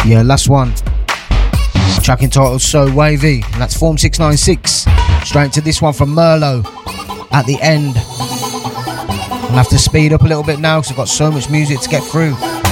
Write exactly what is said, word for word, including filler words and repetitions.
Yeah, last one. Track entitled So Wavy, and that's Form six nine six. Straight to this one from Merlot at the end. I'll have to speed up a little bit now because I've got so much music to get through.